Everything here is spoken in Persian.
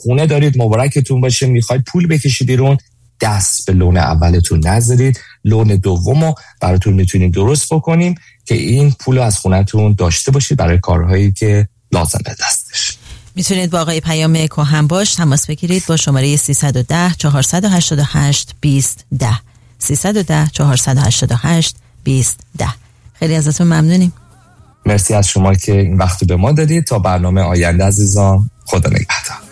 خونه دارید مبارکتون باشه، میخواید پول بکشید بیرون، دست به لون اولتون نذارید، لون دومو براتون میتونیم درست بکنیم که این پولو از خونه‌تون داشته باشید برای کارهایی که لازم به دستش. میتونید با آقای پیام کهنباش تماس بگیرید با شماره 310 488 2010 310 488 2010. خیلی ازتون ممنونیم. مرسی از شما که این وقت به ما دادید. تا برنامه آینده عزیزان، خدا نگهدار.